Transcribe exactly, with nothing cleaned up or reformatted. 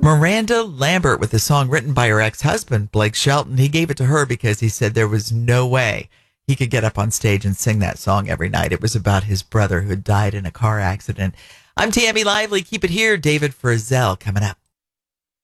Miranda Lambert with a song written by her ex-husband, Blake Shelton. He gave it to her because he said there was no way he could get up on stage and sing that song every night. It was about his brother who had died in a car accident. I'm Tammy Lively. Keep it here. David Frizzell coming up.